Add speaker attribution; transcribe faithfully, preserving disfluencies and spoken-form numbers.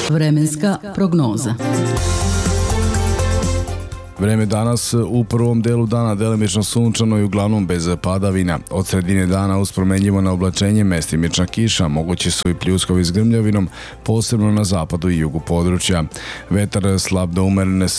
Speaker 1: Vremenska prognoza.
Speaker 2: Vreme danas u prvom delu dana delimično sunčano i uglavnom bez padavina. Od sredine dana uz promenljivo na oblačenje mestimična kiša, mogući su i pljuskovi s grmljavinom, posebno na zapadu i jugu područja. Vetar slab do umeren